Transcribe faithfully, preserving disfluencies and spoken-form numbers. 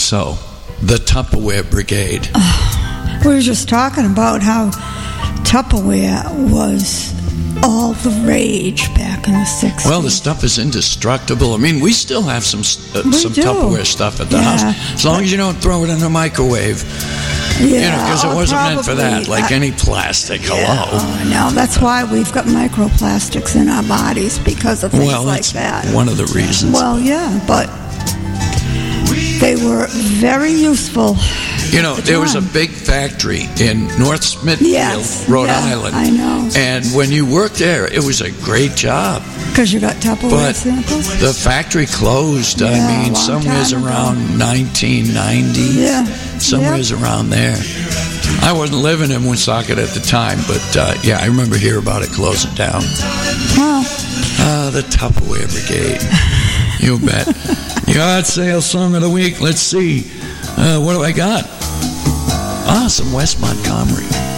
So, the Tupperware Brigade. Uh, we were just talking about how Tupperware was all the rage back in the sixties. Well, the stuff is indestructible. I mean, we still have some uh, We some do. Tupperware stuff at the Yeah. house. As long as you don't throw it in the microwave. Yeah, You know, because it oh, wasn't meant for probably. that. Like I- any plastic. Yeah, Hello. oh, no, that's why we've got microplastics in our bodies, because of things Well, like that's that. one of the reasons. Well, yeah, but they were very useful. You know, at the there was a time. big factory in North Smithfield, Yes, Rhode yeah, Island. I know. And when you worked there, it was a great job. Because you got Tupperware But samples? the factory closed, Yeah, I a mean, long somewhere's time ago. around nineteen ninety. Yeah. Somewhere's around there. I wasn't living in Woonsocket at the time, but uh, yeah, I remember hearing about it closing down. Well, Ah, the Tupperware Brigade. You bet. Yard sale song of the week. Let's see. Uh, what do I got? Ah, some West Montgomery.